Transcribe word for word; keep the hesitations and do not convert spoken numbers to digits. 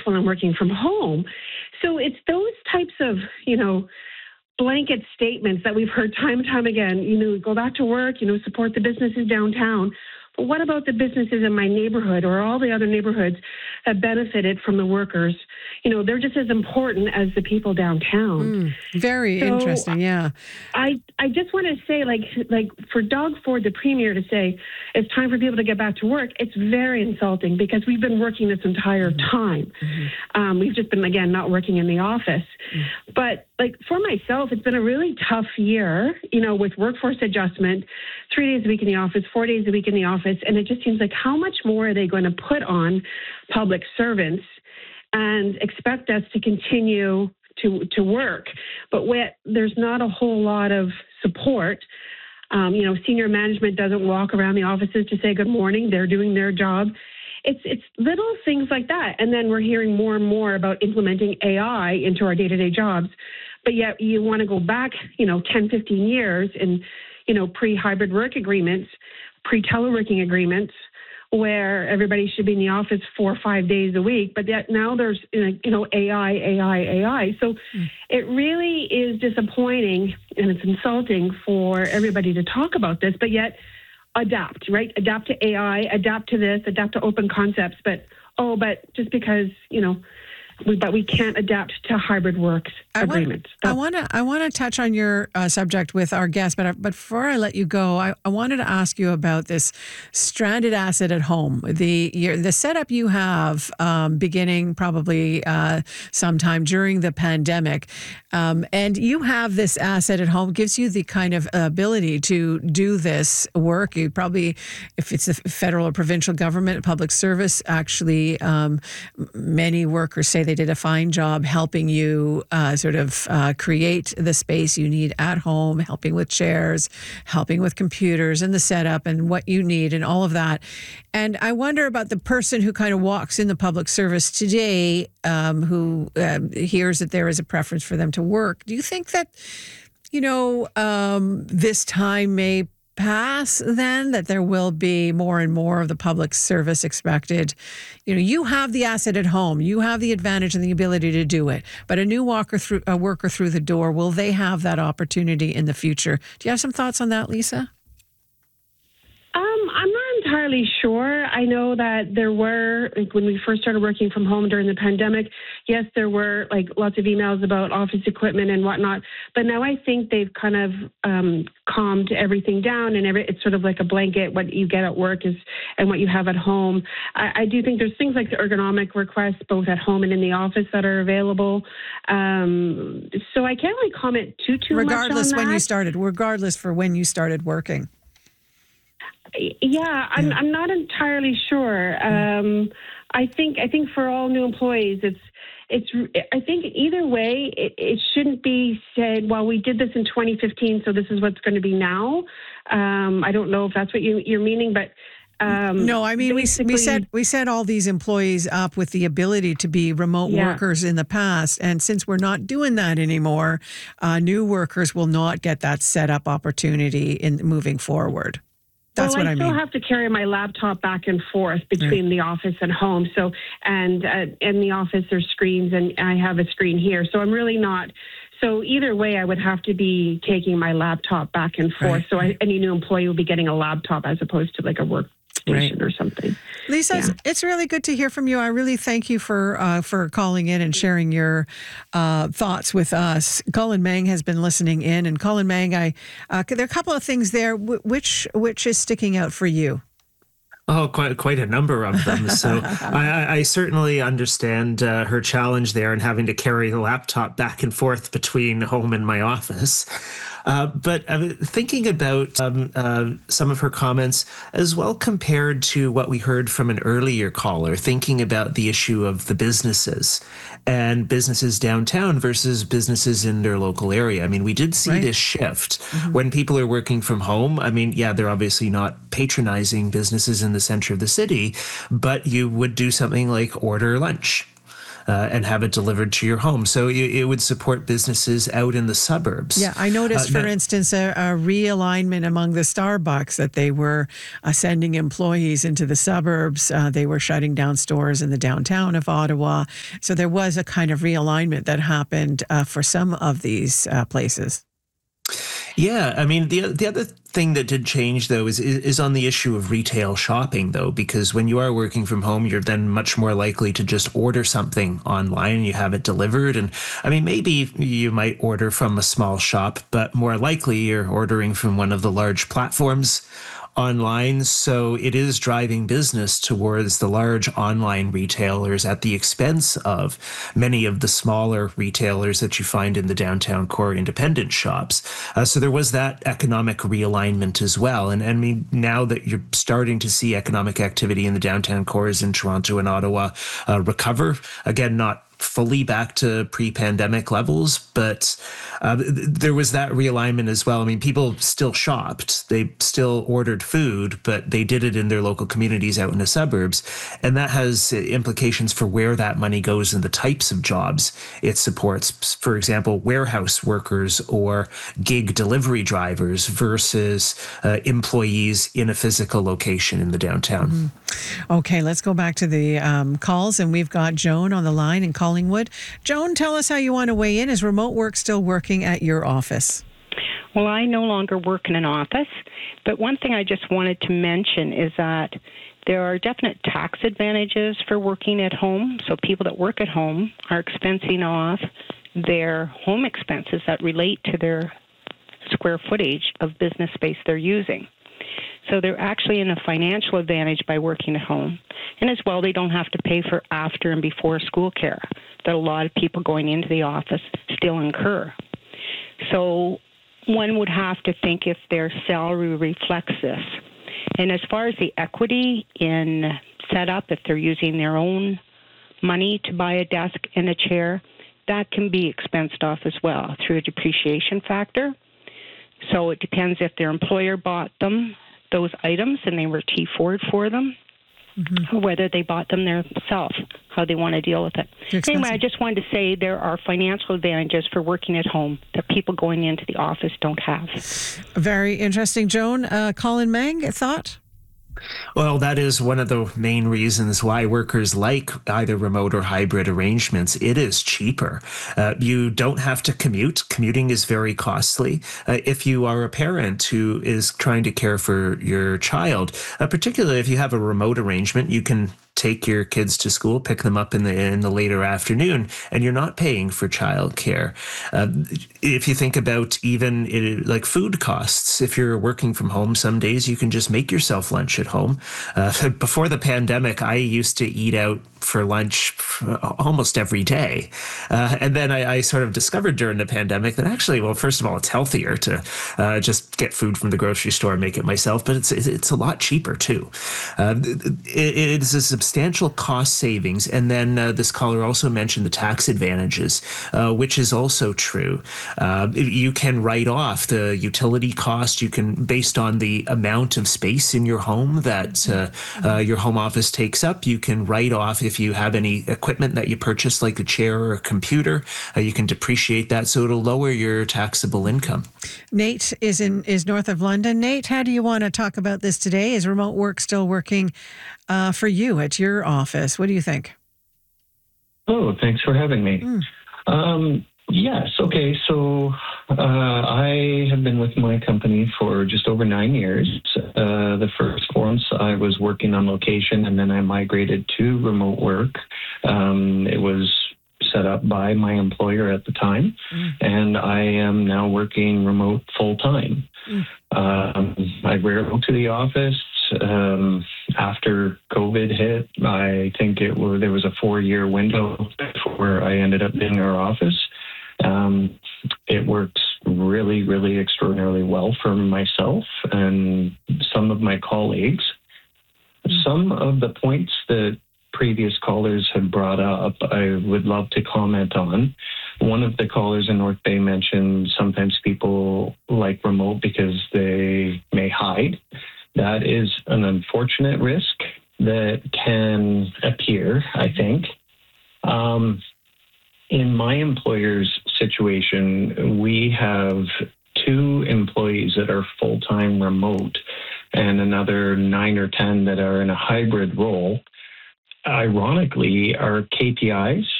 when I'm working from home. So it's those types of, you know, blanket statements that we've heard time and time again. You know, go back to work, you know, support the businesses downtown. But what about the businesses in my neighborhood or all the other neighborhoods that benefited from the workers? You know, they're just as important as the people downtown. Mm, very so interesting, yeah. I, I just want to say, like, like for Doug Ford, the premier, to say it's time for people to get back to work, it's very insulting because we've been working this entire mm-hmm. time. Mm-hmm. Um, we've just been, again, not working in the office. Mm-hmm. But, like, for myself, it's been a really tough year, you know, with workforce adjustment, three days a week in the office, four days a week in the office. And it just seems like how much more are they going to put on public servants and expect us to continue to, to work? But when there's not a whole lot of support. Um, you know, senior management doesn't walk around the offices to say good morning. They're doing their job. It's it's little things like that. And then we're hearing more and more about implementing A I into our day-to-day jobs. But yet you want to go back, you know, ten, fifteen years in, you know, pre-hybrid work agreements, pre-teleworking agreements, where everybody should be in the office four or five days a week. But yet now there's, you know, A I, A I, A I. So mm. it really is disappointing and it's insulting for everybody to talk about this, but yet adapt, right? Adapt to A I, adapt to this, adapt to open concepts. But, oh, but just because, you know, we, but we can't adapt to hybrid works I agreements. Want, I want to I want to touch on your uh, subject with our guest, but but before I let you go, I, I wanted to ask you about this stranded asset at home. The your, the setup you have um, beginning probably uh, sometime during the pandemic, um, and you have this asset at home gives you the kind of ability to do this work. You probably, if it's the federal or provincial government, public service, actually, um, many workers say they did a fine job helping you uh, sort of uh, create the space you need at home, helping with chairs, helping with computers and the setup and what you need and all of that. And I wonder about the person who kind of walks in the public service today, um, who uh, hears that there is a preference for them to work. Do you think that, you know, um, this time may pass then, that there will be more and more of the public service expected? You know, you have the asset at home, you have the advantage and the ability to do it, but a new walker through a worker through the door, will they have that opportunity in the future? Do you have some thoughts on that, Lisa? Um, I'm not entirely sure. I know that there were, like, when we first started working from home during the pandemic, yes, there were like lots of emails about office equipment and whatnot. But now I think they've kind of um, calmed everything down, and every, it's sort of like a blanket. What you get at work is and what you have at home. I, I do think there's things like the ergonomic requests, both at home and in the office, that are available. Um, so I can't really comment too too regardless much on that. Regardless when you started, regardless for when you started working. Yeah, I'm. I'm not entirely sure. Um, I think. I think for all new employees, it's. It's. I think either way, it, it shouldn't be said, well, we did this in twenty fifteen, so this is what's going to be now. Um, I don't know if that's what you, you're meaning, but. Um, no, I mean, we we set we set all these employees up with the ability to be remote yeah. workers in the past, and since we're not doing that anymore, uh, new workers will not get that setup opportunity in moving forward. That's well, what I, I still mean. have to carry my laptop back and forth between right. the office and home. So, and uh, in the office there's screens, and I have a screen here. So I'm really not. So either way, I would have to be taking my laptop back and forth. Right. So I, any new employee will be getting a laptop as opposed to like a workstation right. or something. Lisa, yeah. it's really good to hear from you. I really thank you for uh, for calling in and sharing your uh, thoughts with us. Colin Mang has been listening in, and Colin Mang, I uh, there are a couple of things there. Which which is sticking out for you? Oh, quite quite a number of them. So I, I certainly understand uh, her challenge there in having to carry the laptop back and forth between home and my office. Uh, but uh, thinking about um, uh, some of her comments as well compared to what we heard from an earlier caller, thinking about the issue of the businesses and businesses downtown versus businesses in their local area. I mean, we did see right. this shift mm-hmm. when people are working from home. I mean, yeah, they're obviously not patronizing businesses in the center of the city, but you would do something like order lunch. uh, and have it delivered to your home. So it, it would support businesses out in the suburbs. Yeah, I noticed, Uh, for now- instance, a, a realignment among the Starbucks that they were uh, sending employees into the suburbs. Uh, they were shutting down stores in the downtown of Ottawa. So there was a kind of realignment that happened uh, for some of these uh, places. Yeah, I mean the the other thing that did change though is is on the issue of retail shopping though, because when you are working from home, you're then much more likely to just order something online and you have it delivered. And I mean, maybe you might order from a small shop, but more likely you're ordering from one of the large platforms online. So it is driving business towards the large online retailers at the expense of many of the smaller retailers that you find in the downtown core independent shops. Uh, so there was that economic realignment as well. And, and I mean, now that you're starting to see economic activity in the downtown cores in Toronto and Ottawa uh, recover, again, not fully back to pre-pandemic levels, but uh, th- there was that realignment as well. I mean, people still shopped, they still ordered food, but they did it in their local communities out in the suburbs. And that has implications for where that money goes and the types of jobs it supports. For example, warehouse workers or gig delivery drivers versus uh, employees in a physical location in the downtown. Mm-hmm. Okay, let's go back to the um, calls, and we've got Joan on the line in Collingwood. Joan, tell us how you want to weigh in. Is remote work still working at your office? Well, I no longer work in an office, but one thing I just wanted to mention is that there are definite tax advantages for working at home. So people that work at home are expensing off their home expenses that relate to their square footage of business space they're using. So they're actually in a financial advantage by working at home. And as well, they don't have to pay for after and before school care that a lot of people going into the office still incur. So one would have to think if their salary reflects this. And as far as the equity in setup, if they're using their own money to buy a desk and a chair, that can be expensed off as well through a depreciation factor. So it depends if their employer bought them, those items, and they were T four'd for them, mm-hmm. or whether they bought them themselves, how they want to deal with it. Anyway, I just wanted to say there are financial advantages for working at home that people going into the office don't have. Very interesting. Joan, uh, Colin Mang, a thought? Well, that is one of the main reasons why workers like either remote or hybrid arrangements. It is cheaper. Uh, you don't have to commute. Commuting is very costly. Uh, if you are a parent who is trying to care for your child, uh, particularly if you have a remote arrangement, you can take your kids to school, pick them up in the in the later afternoon, and you're not paying for childcare. Uh, if you think about even it, like food costs, if you're working from home, some days you can just make yourself lunch at home. Uh, before the pandemic, I used to eat out for lunch almost every day. Uh, and then I, I sort of discovered during the pandemic that actually, well, first of all, it's healthier to uh, just get food from the grocery store and make it myself, but it's it's a lot cheaper too. Uh, it, it's a substantial cost savings. And then uh, this caller also mentioned the tax advantages, uh, which is also true. Uh, you can write off the utility cost. You can, based on the amount of space in your home that uh, uh, your home office takes up, you can write off if you have any equipment that you purchase, like a chair or a computer, uh, you can depreciate that, so it'll lower your taxable income. Nate is in is north of London. Nate, how do you want to talk about this today? Is remote work still working uh, for you at your office? What do you think? Oh, thanks for having me. Mm. Um, yes. Okay. So uh, I have been with my company for just over nine years. Uh, the first four months I was working on location, and then I migrated to remote work. Um, it was set up by my employer at the time, mm. and I am now working remote full time. Mm. Um, I rarely go to the office. Um, after COVID hit, I think it was there was a four-year window where I ended up in our office. Um, it works really, really extraordinarily well for myself and some of my colleagues. Mm. Some of the points that previous callers had brought up, I would love to comment on. One of the callers in North Bay mentioned sometimes people like remote because they may hide. That is an unfortunate risk that can appear, I think. Um, in my employer's situation, we have two employees that are full-time remote and another nine or ten that are in a hybrid role. Ironically, our K P Is